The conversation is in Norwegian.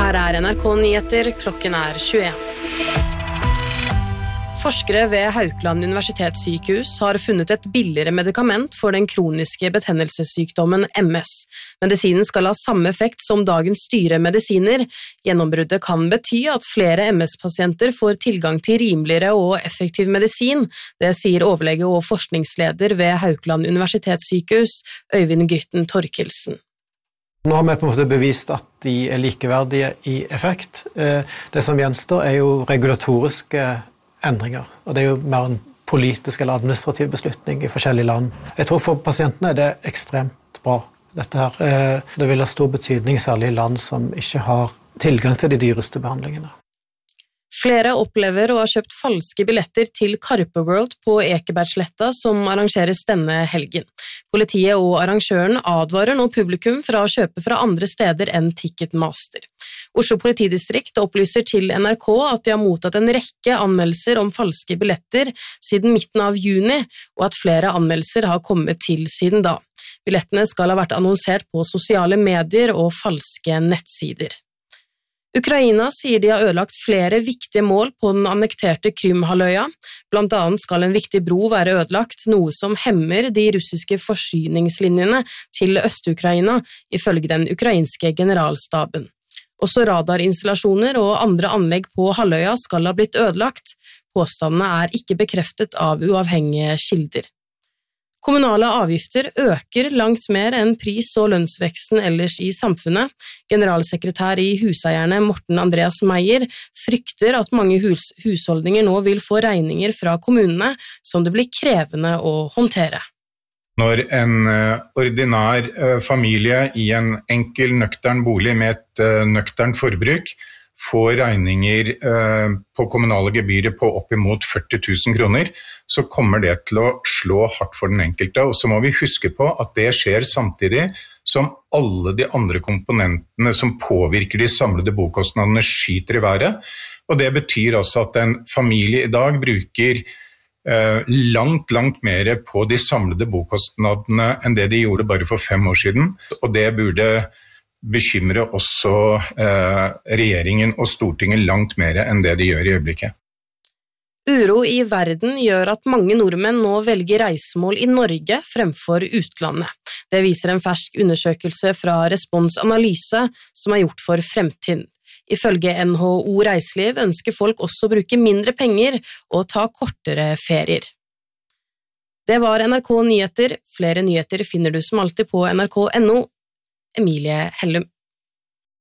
Her NRK Nyheter, klokken 21. Forskere ved Haukeland universitetssykehus har funnet et billigere medikament for den kroniske betennelsessykdommen MS. Medisinen skal ha samme effekt som dagens dyre medisiner. Gjennombruddet kan bety at flere MS-pasienter får tilgang til rimeligere og effektiv medisin. Det sier overlege og forskningsleder ved Haukeland universitetssykehus, Øyvind Grytten Torkelsen. Nå har vi på en måte bevist at de likeverdige i effekt. Det som gjenstår jo regulatoriske endringer, og det jo mer en politisk eller administrativ beslutning i forskjellige land. Jeg tror for pasientene det ekstremt bra, dette her. Det vil ha stor betydning, særlig i land som ikke har tilgang til de dyreste behandlingene. Flere opplever å ha kjøpt falske billetter til Karpe World på Ekebergsletta som arrangeres denne helgen. Politiet og arrangøren advarer nå publikum fra å kjøpe fra andre steder enn Ticketmaster. Oslo politidistrikt opplyser til NRK at de har mottatt en rekke anmeldelser om falske billetter siden midten av juni, og at flere anmeldelser har kommet til siden da. Billettene skal ha vært annonsert på sosiale medier og falske nettsider. Ukraina sier de har ødelagt flere viktige mål på den annekterte Krymhalvøya. Blant annet skal en viktig bro være ødelagt, noe som hemmer de russiske forsyningslinjene til Øst-Ukraina, ifølge den ukrainske generalstaben. Også radarinstallasjoner og andre anlegg på halvøya skal ha blitt ødelagt. Påstandene ikke bekreftet av uavhengige kilder. Kommunale avgifter øker langt mer enn pris- og lønnsveksten ellers i samfunnet. Generalsekretær i Huseierne Morten Andreas Meyer frykter at mange husholdninger nå vil få regninger fra kommunene som det blir krevende å håndtere. Når en ordinær familie i en enkel, nøktern bolig med et nøkternt forbruk får regninger på kommunale gebyrer på opp imot 40 000 kroner, så kommer det til å slå hardt for den enkelte. Og så må vi huske på at det skjer samtidig som alle de andre komponentene som påvirker de samlede bokostnadene skyter i været. Og det betyr altså at en familie i dag bruker langt mer på de samlede bokostnadene enn det de gjorde bare for 5 år siden. Og det burde bekymrer også regjeringen og Stortinget langt mer enn det de gjør i øyeblikket. Uro i verden gjør at mange nordmenn nå velger reisemål i Norge fremfor utlandet. Det viser en fersk undersøkelse fra Respons Analyse som gjort for Fremtiden. Ifølge NHO Reiseliv ønsker folk også å bruke mindre penger og ta kortere ferier. Det var NRK Nyheter. Flere nyheter finner du som alltid på nrk.no. Emilie Hellum.